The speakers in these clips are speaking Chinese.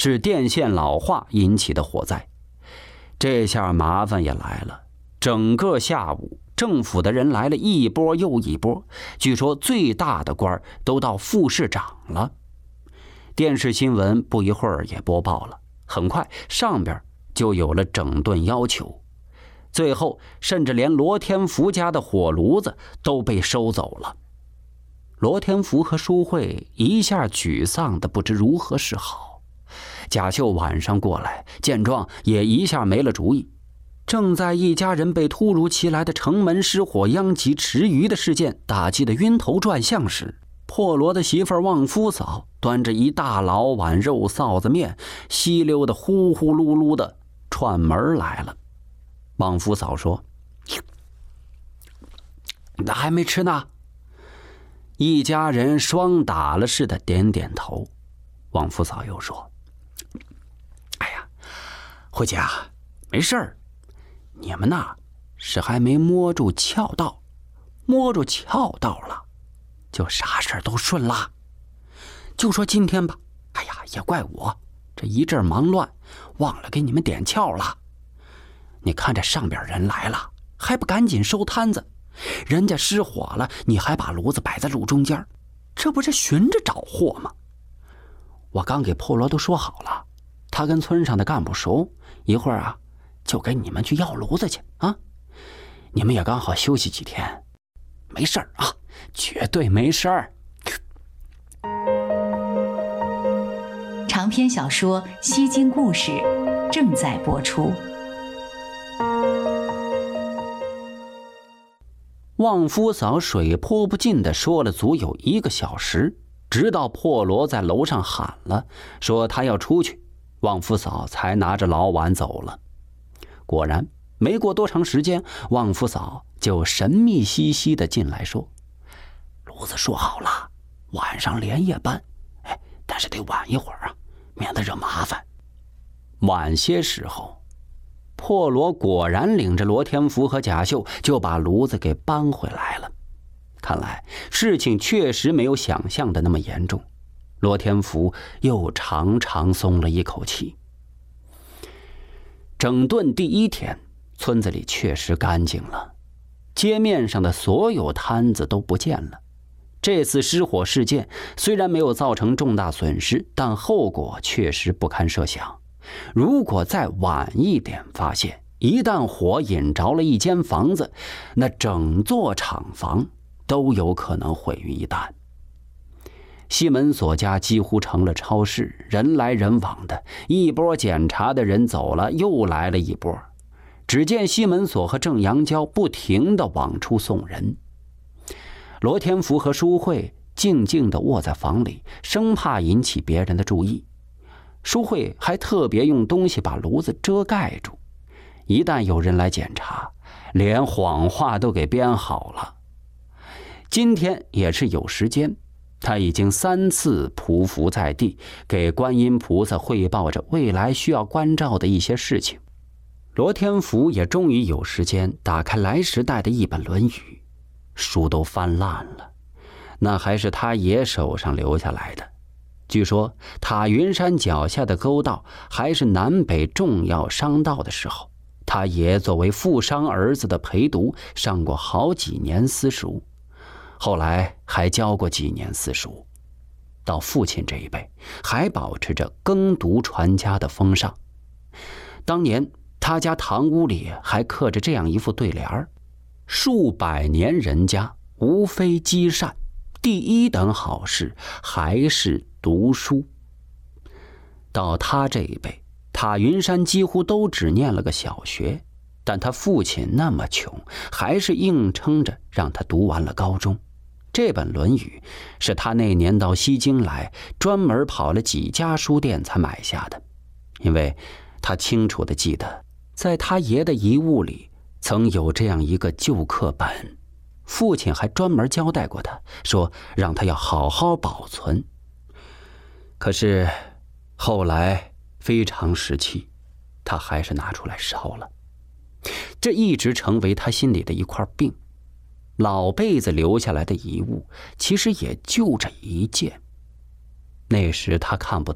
是电线老化引起的火灾。这下麻烦也来了，整个下午政府的人来了一波又一波，据说最大的官都到副市长了。电视新闻不一会儿也播报了，很快上边就有了整顿要求，最后甚至连罗天福家的火炉子都被收走了。罗天福和淑慧一下沮丧的不知如何是好。贾秀晚上过来，见状也一下没了主意。正在一家人被突如其来的城门失火殃及池鱼的事件打击得晕头转向时，破罗的媳妇旺夫嫂端着一大老碗肉臊子面，稀溜的呼呼噜噜的串门来了。旺夫嫂说：“那还没吃呢。”一家人双打了似的点点头。旺夫嫂又说：“哎呀，慧姐啊，没事儿，你们呐是还没摸住窍道，摸住窍道了，就啥事儿都顺啦。就说今天吧，哎呀，也怪我这一阵忙乱，忘了给你们点窍了。你看这上边人来了，还不赶紧收摊子？人家失火了，你还把炉子摆在路中间，这不是寻着找祸吗？我刚给破罗都说好了，他跟村上的干部熟，一会儿啊就给你们去要炉子去啊。你们也刚好休息几天，没事儿啊，绝对没事儿。” 长篇小说《西京故事》正在播出。 旺夫嫂水泼不尽地说了足有1个小时，直到破罗在楼上喊了，说他要出去，旺夫嫂才拿着老碗走了。果然没过多长时间，旺夫嫂就神秘兮兮地进来说：“炉子说好了，晚上连夜搬，但是得晚一会儿啊，免得惹麻烦。”晚些时候，破罗果然领着罗天福和贾秀就把炉子给搬回来了。看来事情确实没有想象的那么严重，罗天福又长长松了一口气。整顿第1天，村子里确实干净了，街面上的所有摊子都不见了。这次失火事件虽然没有造成重大损失，但后果确实不堪设想。如果再晚一点发现，一旦火引着了一间房子，那整座厂房都有可能毁于一旦。西门所家几乎成了超市，人来人往的，一波检查的人走了，又来了一波。只见西门所和郑阳娇不停地往出送人。罗天福和淑慧静静地卧在房里，生怕引起别人的注意。淑慧还特别用东西把炉子遮盖住，一旦有人来检查，连谎话都给编好了。今天也是有时间，他已经3次匍匐在地，给观音菩萨汇报着未来需要关照的一些事情。罗天福也终于有时间打开来时带的一本《论语》，书都翻烂了，那还是他爷手上留下来的。据说塔云山脚下的沟道还是南北重要商道的时候，他爷作为富商儿子的陪读，上过好几年私塾，后来还教过几年私塾。到父亲这一辈，还保持着耕读传家的风尚。当年他家堂屋里还刻着这样一副对联：数百年人家无非积善，第1等好事还是读书。到他这一辈，塔云山几乎都只念了个小学，但他父亲那么穷，还是硬撑着让他读完了高中。这本《论语》是他那年到西京来，专门跑了几家书店才买下的，因为他清楚地记得，在他爷的遗物里曾有这样一个旧课本，父亲还专门交代过他，说让他要好好保存。可是后来非常时期，他还是拿出来烧了。这一直成为他心里的一块病。老辈子留下来的遗物其实也就这一件。那时他看不懂，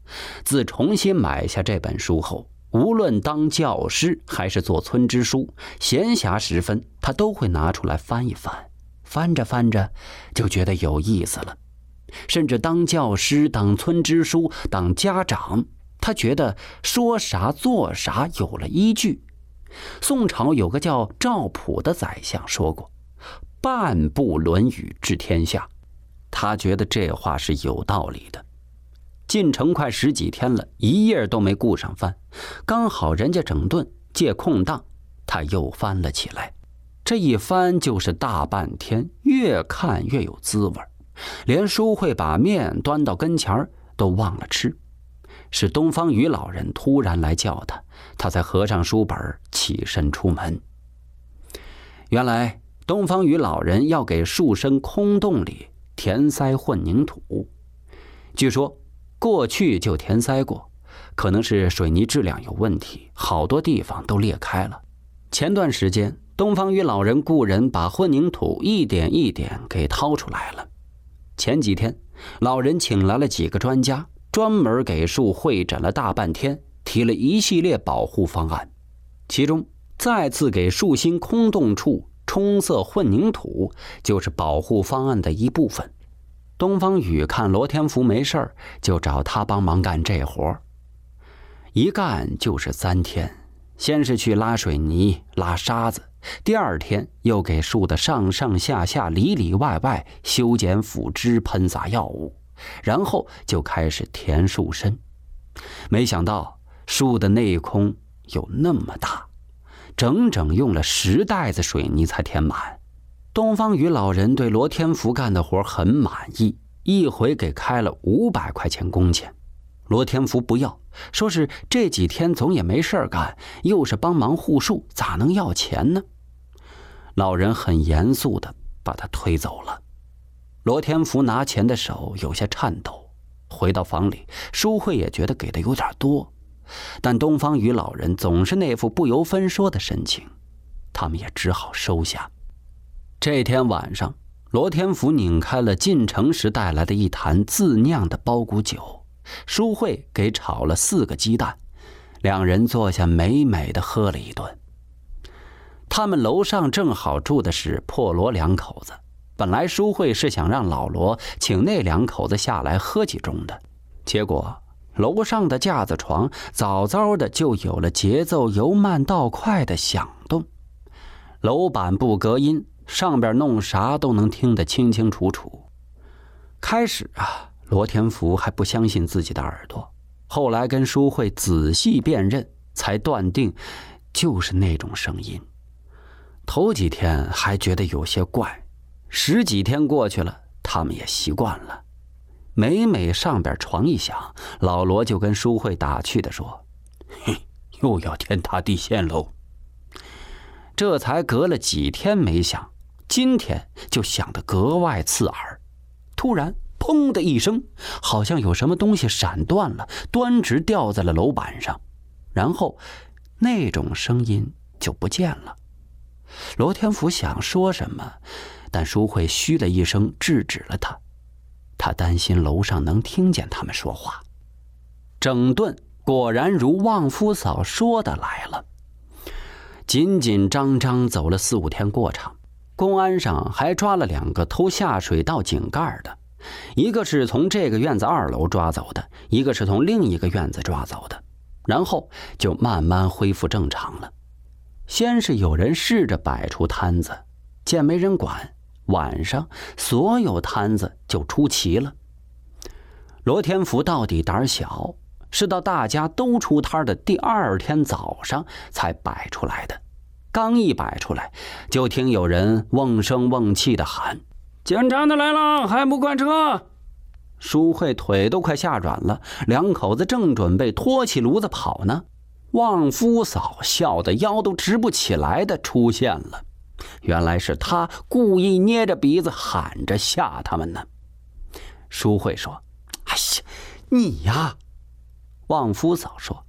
自重新买下这本书后，无论当教师还是做村支书，闲暇时分他都会拿出来翻一翻，翻着翻着就觉得有意思了。甚至当教师、当村支书、当家长，他觉得说啥做啥有了依据。宋朝有个叫赵普的宰相说过：“半部《论语》治天下。”他觉得这话是有道理的。进城快10几天了，一页都没顾上翻，刚好人家整顿，借空档，他又翻了起来。这一翻就是大半天，越看越有滋味，连书会把面端到跟前都忘了吃。是东方雨老人突然来叫他，他才合上书本起身出门。原来东方雨老人要给树身空洞里填塞混凝土，据说过去就填塞过，可能是水泥质量有问题，好多地方都裂开了。前段时间东方雨老人雇人把混凝土一点一点给掏出来了。前几天老人请来了几个专家，专门给树会诊了大半天，提了一系列保护方案，其中再次给树心空洞处冲塞混凝土就是保护方案的一部分。东方雨看罗天福没事儿，就找他帮忙干这活，一干就是3天。先是去拉水泥、拉沙子，第2天又给树的上上下下、里里外外修剪腐枝、喷洒药物，然后就开始填树身。没想到树的内空有那么大，整整用了10袋子水泥才填满。东方雨老人对罗天福干的活很满意，一回给开了500块钱工钱。罗天福不要，说是这几天总也没事干，又是帮忙护树，咋能要钱呢？老人很严肃地把他推走了。罗天福拿钱的手有些颤抖。回到房里，淑慧也觉得给的有点多，但东方雨老人总是那副不由分说的神情，他们也只好收下。这天晚上，罗天福拧开了进城时带来的一坛自酿的包谷酒，淑慧给炒了4个鸡蛋，两人坐下美美的喝了一顿。他们楼上正好住的是破罗2口子，本来淑慧是想让老罗请那2口子下来喝几盅的，结果楼上的架子床早早的就有了节奏由慢到快的响动，楼板不隔音，上边弄啥都能听得清清楚楚。开始罗天福还不相信自己的耳朵，后来跟淑慧仔细辨认，才断定就是那种声音。头几天还觉得有些怪，10几天过去了，他们也习惯了。每上边床一响，老罗就跟淑慧打趣地说：“嘿，又要天塌地陷喽。”这才隔了几天没响，今天就响得格外刺耳。突然砰的一声，好像有什么东西闪断了，端直掉在了楼板上，然后那种声音就不见了。罗天福想说什么，但淑慧嘘了一声制止了他，他担心楼上能听见他们说话。整顿果然如旺夫嫂说的来了，紧紧张张走了4、5天过场，公安上还抓了2个偷下水道井盖的，一个是从这个院子2楼抓走的，一个是从另一个院子抓走的，然后就慢慢恢复正常了。先是有人试着摆出摊子，见没人管，晚上所有摊子就出齐了。罗天福到底胆小，是到大家都出摊的第2天早上才摆出来的。刚一摆出来，就听有人瓮声瓮气地喊：“警察的来了，还不快撤！”淑慧腿都快吓软了，2口子正准备拖起炉子跑呢，旺夫嫂笑得腰都直不起来的出现了。原来是他故意捏着鼻子喊着吓他们呢。淑慧说：“哎呀，你呀！”旺夫嫂说：“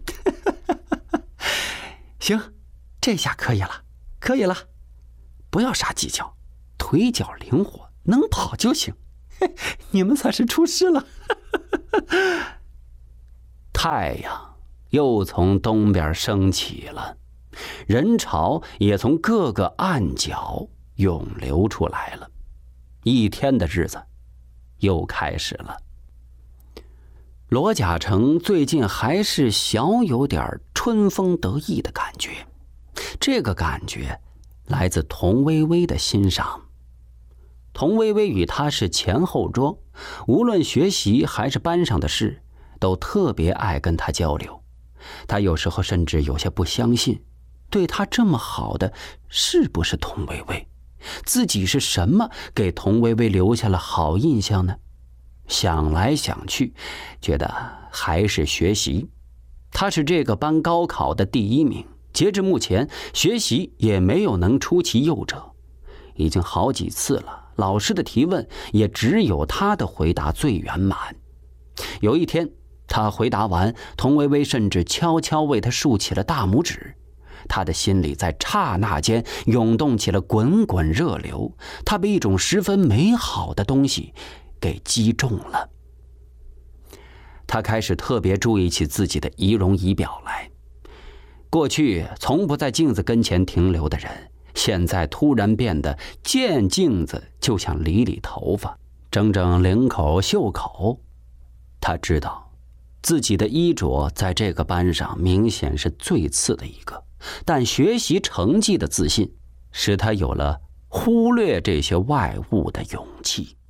行，这下可以了，可以了，不要啥技巧，腿脚灵活，能跑就行。你们算是出师了。” 太阳又从东边升起了，人潮也从各个暗角涌流出来了。一天的日子又开始了。罗甲成最近还是小有点春风得意的感觉，这个感觉来自童薇薇的欣赏。童薇薇与他是前后桌，无论学习还是班上的事，都特别爱跟他交流。他有时候甚至有些不相信，对他这么好的是不是童薇薇？自己是什么给童薇薇留下了好印象呢？想来想去，觉得还是学习。他是这个班高考的第1名，截至目前，学习也没有能出其右者。已经好几次了，老师的提问也只有他的回答最圆满。有一天，他回答完，童薇薇甚至悄悄为他竖起了大拇指。他的心里在刹那间涌动起了滚滚热流，他被一种十分美好的东西给击中了。他开始特别注意起自己的仪容仪表来。过去从不在镜子跟前停留的人，现在突然变得见镜子就想理理头发，整整领口袖口。他知道自己的衣着在这个班上明显是最次的一个，但学习成绩的自信使他有了忽略这些外物的勇气。